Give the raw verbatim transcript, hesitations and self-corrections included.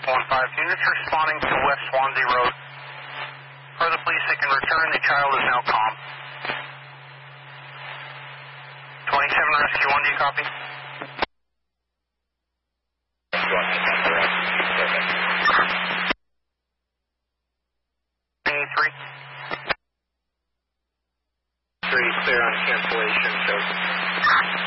one five. Units responding to West Swansea Road. For the police, they can return. The child is now calm. twenty-seven Rescue one, do you copy? three. Three, clear on cancellation, so